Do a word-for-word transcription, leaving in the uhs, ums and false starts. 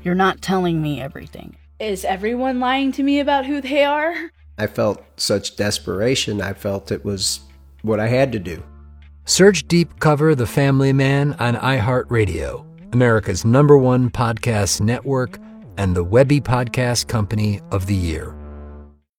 You're not telling me everything. Is everyone lying to me about who they are? I felt such desperation. I felt it was what I had to do. Search Deep Cover The Family Man on iHeartRadio, America's number one podcast network and the Webby Podcast Company of the Year.